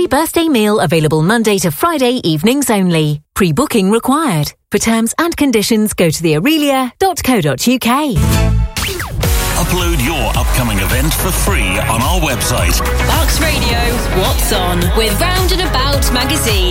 birthday meal available Monday to Friday evenings only. Pre-booking required. For terms and conditions, go to theaurelia.co.uk. Upload your upcoming event for free on our website. Berks Radio, What's On? With Round and About magazine.